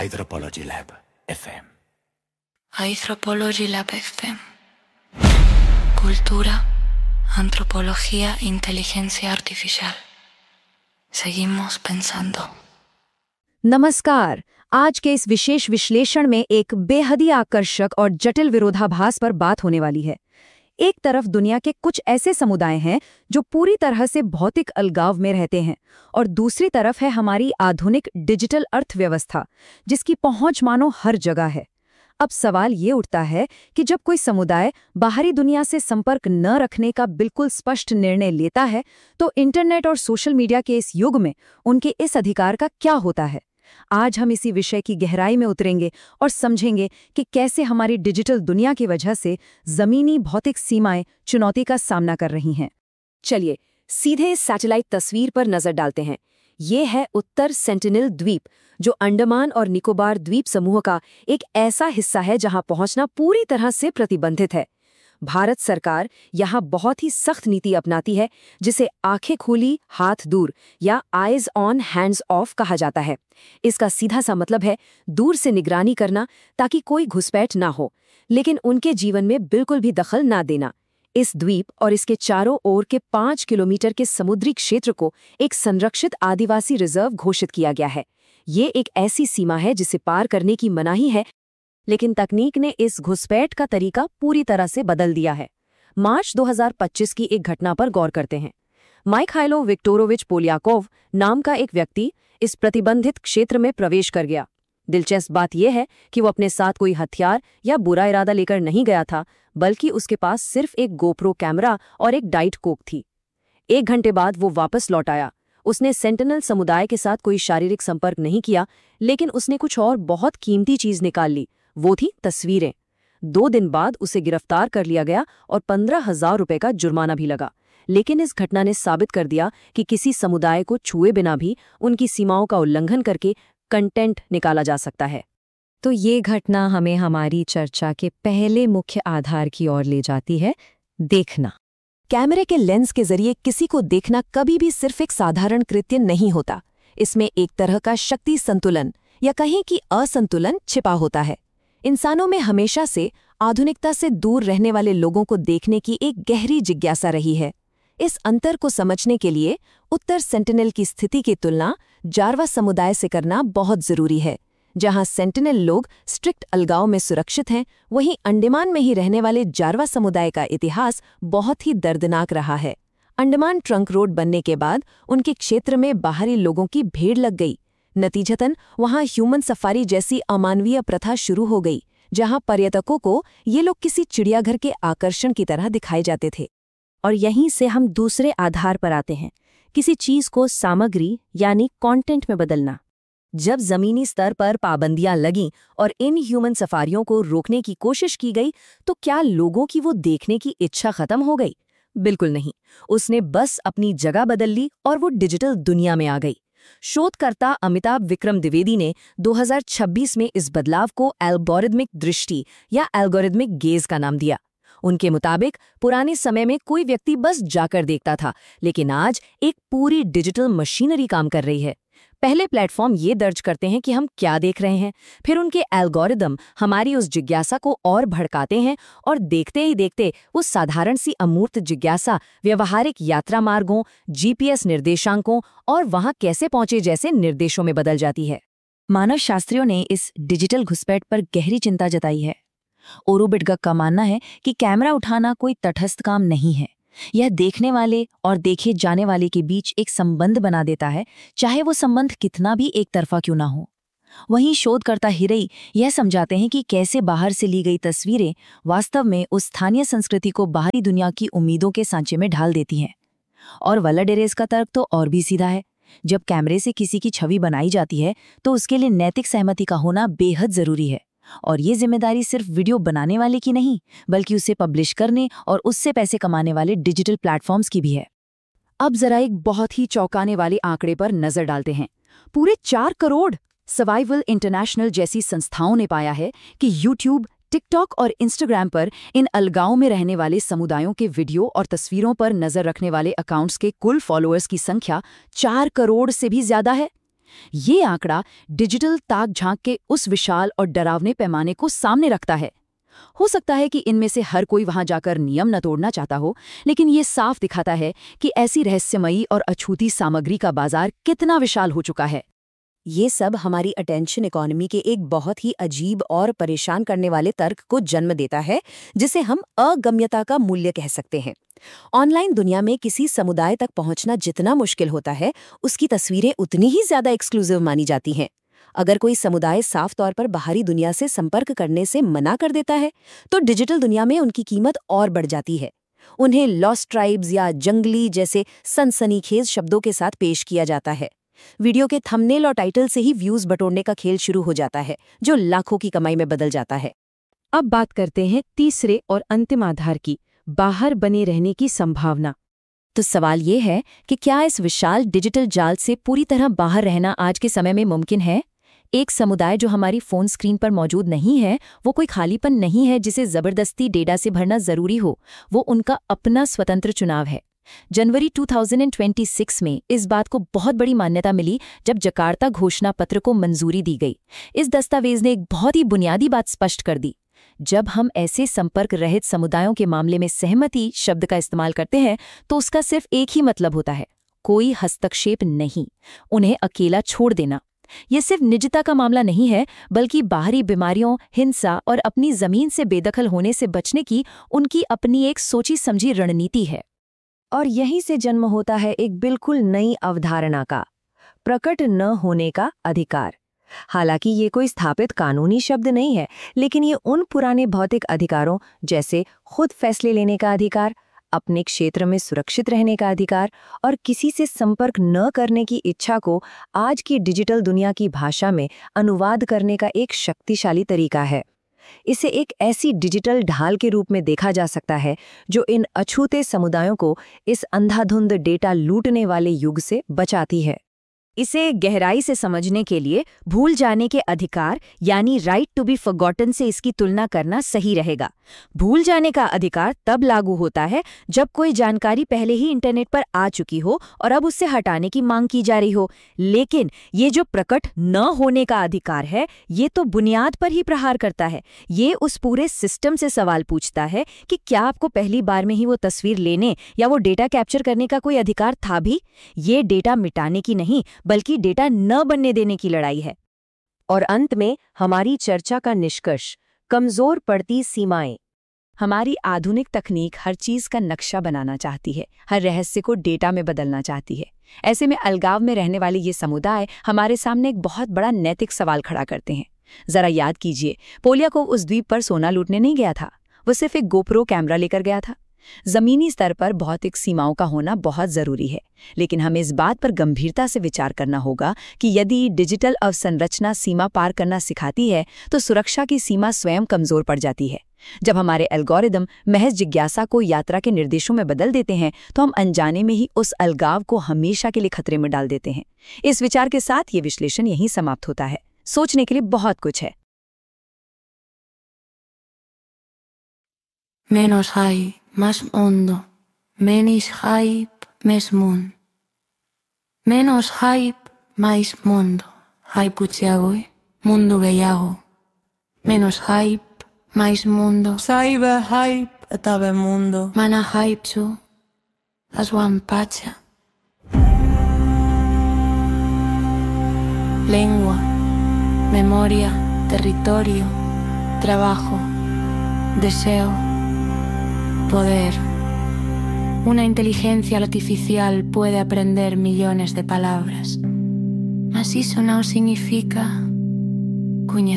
Anthropology Lab FM. Anthropology Lab FM. Cultura, antropología, inteligencia artificial. Seguimos pensando. नमस्कार। आज के इस विशेष विश्लेषण में एक बेहद ही आकर्षक और जटिल विरोधाभास पर बात होने वाली है। एक तरफ दुनिया के कुछ ऐसे समुदाय हैं जो पूरी तरह से भौतिक अलगाव में रहते हैं और दूसरी तरफ है हमारी आधुनिक डिजिटल अर्थव्यवस्था जिसकी पहुंच मानो हर जगह है। अब सवाल ये उठता है कि जब कोई समुदाय बाहरी दुनिया से संपर्क न रखने का बिल्कुल स्पष्ट निर्णय लेता है तो इंटरनेट और सोशल मीडिया के इस युग में उनके इस अधिकार का क्या होता है। आज हम इसी विषय की गहराई में उतरेंगे और समझेंगे कि कैसे हमारी डिजिटल दुनिया की वजह से जमीनी भौतिक सीमाएं चुनौती का सामना कर रही हैं। चलिए सीधे इस सैटेलाइट तस्वीर पर नजर डालते हैं। ये है उत्तर सेंटिनल द्वीप, जो अंडमान और निकोबार द्वीप समूह का एक ऐसा हिस्सा है जहां पहुंचना पूरी तरह से प्रतिबंधित है। भारत सरकार यहाँ बहुत ही सख्त नीति अपनाती है जिसे आंखें खुली हाथ दूर या आइज ऑन हैंड्स ऑफ कहा जाता है। इसका सीधा सा मतलब है दूर से निगरानी करना ताकि कोई घुसपैठ ना हो, लेकिन उनके जीवन में बिल्कुल भी दखल ना देना। इस द्वीप और इसके चारों ओर के 5 किलोमीटर के समुद्री क्षेत्र को एक संरक्षित आदिवासी रिजर्व घोषित किया गया है। ये एक ऐसी सीमा है जिसे पार करने की मनाही है, लेकिन तकनीक ने इस घुसपैठ का तरीका पूरी तरह से बदल दिया है। मार्च 2025 की एक घटना पर गौर करते हैं। माइखाइलो विक्टोरोविच पोलियाकोव नाम का एक व्यक्ति इस प्रतिबंधित क्षेत्र में प्रवेश कर गया। दिलचस्प बात यह है कि वो अपने साथ कोई हथियार या बुरा इरादा लेकर नहीं गया था, बल्कि उसके पास सिर्फ एक गोप्रो कैमरा और एक डाइट कोक थी। 1 घंटे बाद वो वापस लौट आया। उसने सेंटिनल समुदाय के साथ कोई शारीरिक संपर्क नहीं किया, लेकिन उसने कुछ और बहुत कीमती चीज निकाल ली। वो थी तस्वीरें। 2 दिन बाद उसे गिरफ्तार कर लिया गया और 15,000 रुपए का जुर्माना भी लगा। लेकिन इस घटना ने साबित कर दिया कि किसी समुदाय को छुए बिना भी उनकी सीमाओं का उल्लंघन करके कंटेंट निकाला जा सकता है। तो ये घटना हमें हमारी चर्चा के पहले मुख्य आधार की ओर ले जाती है, देखना। कैमरे के लेंस के जरिए किसी को देखना कभी भी सिर्फ एक साधारण कृत्य नहीं होता। इसमें एक तरह का शक्ति संतुलन या कहें कि असंतुलन छिपा होता है। इंसानों में हमेशा से आधुनिकता से दूर रहने वाले लोगों को देखने की एक गहरी जिज्ञासा रही है। इस अंतर को समझने के लिए उत्तर सेंटिनल की स्थिति की तुलना जारवा समुदाय से करना बहुत जरूरी है। जहां सेंटिनल लोग स्ट्रिक्ट अलगाव में सुरक्षित हैं, वहीं अंडमान में ही रहने वाले जारवा समुदाय का इतिहास बहुत ही दर्दनाक रहा है। अंडमान ट्रंक रोड बनने के बाद उनके क्षेत्र में बाहरी लोगों की भीड़ लग गई। नतीजतन वहां ह्यूमन सफारी जैसी अमानवीय प्रथा शुरू हो गई, जहां पर्यटकों को ये लोग किसी चिड़ियाघर के आकर्षण की तरह दिखाए जाते थे। और यहीं से हम दूसरे आधार पर आते हैं, किसी चीज को सामग्री यानी कंटेंट में बदलना। जब जमीनी स्तर पर पाबंदियां लगीं और इन ह्यूमन सफारियों को रोकने की कोशिश की गई, तो क्या लोगों की वो देखने की इच्छा खत्म हो गई? बिल्कुल नहीं। उसने बस अपनी जगह बदल ली और वो डिजिटल दुनिया में आ गई। शोधकर्ता अमिताभ विक्रम द्विवेदी ने 2026 में इस बदलाव को एल्गोरिदमिक दृष्टि या एल्गोरिदमिक गेज का नाम दिया। उनके मुताबिक पुराने समय में कोई व्यक्ति बस जाकर देखता था, लेकिन आज एक पूरी डिजिटल मशीनरी काम कर रही है। पहले प्लेटफॉर्म ये दर्ज करते हैं कि हम क्या देख रहे हैं, फिर उनके एल्गोरिदम हमारी उस जिज्ञासा को और भड़काते हैं और देखते ही देखते वो साधारण सी अमूर्त जिज्ञासा व्यवहारिक यात्रा मार्गों, जीपीएस निर्देशांकों और वहां कैसे पहुंचे जैसे निर्देशों में बदल जाती है। मानव शास्त्रियों ने इस डिजिटल घुसपैठ पर गहरी चिंता जताई है। ओरू बिटगक का मानना है कि कैमरा उठाना कोई तटस्थ काम नहीं है। यह देखने वाले और देखे जाने वाले के बीच एक संबंध बना देता है, चाहे वो संबंध कितना भी एक तरफा क्यों ना हो। वहीं शोधकर्ता हिरई यह समझाते हैं कि कैसे बाहर से ली गई तस्वीरें वास्तव में उस स्थानीय संस्कृति को बाहरी दुनिया की उम्मीदों के सांचे में ढाल देती हैं। और वलाडेरेस का तर्क तो और भी सीधा है। जब कैमरे से किसी की छवि बनाई जाती है तो उसके लिए नैतिक सहमति का होना बेहद जरूरी है। और ये जिम्मेदारी सिर्फ वीडियो बनाने वाले की नहीं, बल्कि उसे पब्लिश करने और उससे पैसे कमाने वाले डिजिटल प्लेटफॉर्म्स की भी है। अब जरा एक बहुत ही चौंकाने वाले आंकड़े पर नजर डालते हैं। पूरे 4 करोड़। सर्वाइवल इंटरनेशनल जैसी संस्थाओं ने पाया है कि यूट्यूब, टिकटॉक और इंस्टाग्राम पर इन अलगाव में रहने वाले समुदायों के वीडियो और तस्वीरों पर नजर रखने वाले अकाउंट्स के कुल फॉलोअर्स की संख्या 4 करोड़ से भी ज्यादा है। ये आंकड़ा डिजिटल ताक झांक के उस विशाल और डरावने पैमाने को सामने रखता है। हो सकता है कि इनमें से हर कोई वहां जाकर नियम न तोड़ना चाहता हो, लेकिन ये साफ दिखाता है कि ऐसी रहस्यमयी और अछूती सामग्री का बाजार कितना विशाल हो चुका है। ये सब हमारी अटेंशन इकोनॉमी के एक बहुत ही अजीब और परेशान करने वाले तर्क को जन्म देता है, जिसे हम अगम्यता का मूल्य कह सकते हैं। ऑनलाइन दुनिया में किसी समुदाय तक पहुंचना जितना मुश्किल होता है, उसकी तस्वीरें उतनी ही ज्यादा एक्सक्लूसिव मानी जाती हैं। अगर कोई समुदाय साफ तौर पर बाहरी दुनिया से संपर्क करने से मना कर देता है, तो डिजिटल दुनिया में उनकी कीमत और बढ़ जाती है। उन्हें लॉस्ट ट्राइब्स या जंगली जैसे सनसनीखेज शब्दों के साथ पेश किया जाता है। वीडियो के थंबनेल और टाइटल से ही व्यूज बटोरने का खेल शुरू हो जाता है, जो लाखों की कमाई में बदल जाता है। अब बात करते हैं तीसरे और अंतिम आधार की, बाहर बने रहने की संभावना। तो सवाल ये है कि क्या इस विशाल डिजिटल जाल से पूरी तरह बाहर रहना आज के समय में मुमकिन है? एक समुदाय जो हमारी फोन स्क्रीन पर मौजूद नहीं है, वो कोई खालीपन नहीं है जिसे जबरदस्ती डेटा से भरना जरूरी हो। वो उनका अपना स्वतंत्र चुनाव है। जनवरी 2026 में इस बात को बहुत बड़ी मान्यता मिली जब जकार्ता घोषणा पत्र को मंजूरी दी गई। इस दस्तावेज ने एक बहुत ही बुनियादी बात स्पष्ट कर दी। जब हम ऐसे संपर्क रहित समुदायों के मामले में सहमति शब्द का इस्तेमाल करते हैं, तो उसका सिर्फ एक ही मतलब होता है, कोई हस्तक्षेप नहीं, उन्हें अकेला छोड़ देना। यह सिर्फ निजता का मामला नहीं है, बल्कि बाहरी बीमारियों, हिंसा और अपनी जमीन से बेदखल होने से बचने की उनकी अपनी एक सोची समझी रणनीति है। और यहीं से जन्म होता है एक बिल्कुल नई अवधारणा का, प्रकट न होने का अधिकार। हालांकि ये कोई स्थापित कानूनी शब्द नहीं है, लेकिन ये उन पुराने भौतिक अधिकारों जैसे खुद फैसले लेने का अधिकार, अपने क्षेत्र में सुरक्षित रहने का अधिकार और किसी से संपर्क न करने की इच्छा को आज की डिजिटल दुनिया की भाषा में अनुवाद करने का एक शक्तिशाली तरीका है। इसे एक ऐसी डिजिटल ढाल के रूप में देखा जा सकता है जो इन अछूते समुदायों को इस अंधाधुंध डेटा लूटने वाले युग से बचाती है। इसे गहराई से समझने के लिए भूल जाने के अधिकार यानी राइट टू बी फॉरगॉटन से इसकी तुलना करना सही रहेगा। भूल जाने का अधिकार तब लागू होता है जब कोई जानकारी पहले ही इंटरनेट पर आ चुकी हो और अब उससे हटाने की मांग की जा रही हो। लेकिन ये जो प्रकट न होने का अधिकार है, ये तो बुनियाद पर ही प्रहार करता है। ये उस पूरे सिस्टम से सवाल पूछता है कि क्या आपको पहली बार में ही वो तस्वीर लेने या वो डेटा कैप्चर करने का कोई अधिकार था भी? ये डेटा मिटाने की नहीं, बल्कि डेटा न बनने देने की लड़ाई है। और अंत में हमारी चर्चा का निष्कर्ष, कमजोर पड़ती सीमाएं। हमारी आधुनिक तकनीक हर चीज का नक्शा बनाना चाहती है, हर रहस्य को डेटा में बदलना चाहती है। ऐसे में अलगाव में रहने वाले ये समुदाय हमारे सामने एक बहुत बड़ा नैतिक सवाल खड़ा करते हैं। जरा याद कीजिए, पोलिया को उस द्वीप पर सोना लूटने नहीं गया था, वो सिर्फ एक गोप्रो कैमरा लेकर गया था। जमीनी स्तर पर भौतिक सीमाओं का होना बहुत जरूरी है, लेकिन हमें इस बात पर गंभीरता से विचार करना होगा कि यदि डिजिटल अवसंरचना सीमा पार करना सिखाती है, तो सुरक्षा की सीमा स्वयं कमजोर पड़ जाती है। जब हमारे एल्गोरिदम महज जिज्ञासा को यात्रा के निर्देशों में बदल देते हैं, तो हम अनजाने में ही उस अलगाव को हमेशा के लिए खतरे में डाल देते हैं। इस विचार के साथ ये विश्लेषण यहीं समाप्त होता है। सोचने के लिए बहुत कुछ है। Menos hay, más hondo. Menos hype, més mundo. Menos hype, mais mundo. Hype gutxiago, mundu gehiago. Menos hype, mais mundo. Cyber hype, eta be mundo. Mana hype zu, azuan patxa. Lengua, memoria, territorio, trabajo, deseo. Poder. Una inteligencia artificial puede aprender millones de palabras, mas eso no significa